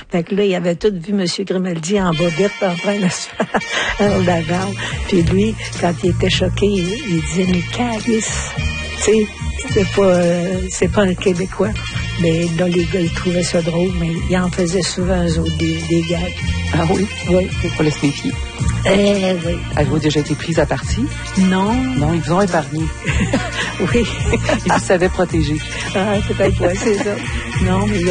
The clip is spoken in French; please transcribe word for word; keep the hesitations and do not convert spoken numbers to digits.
Fait que là, il avait tout vu M. Grimaldi en bobette en train de se faire un bagarre. Puis lui, quand il était choqué, il, il disait, mais calice, tu sais, c'est pas, euh, c'est pas un Québécois. Mais là, les gars, ils trouvaient ça drôle, mais ils en faisaient souvent, eux autres, des, des gags. Ah oui? Oui. Il faut se méfier. Eh oui. Avez-vous déjà été prise à partie? Non. Non, ils vous ont épargné. Oui. Ils vous savaient protéger. Ah, peut-être, oui, c'est ça. Non, mais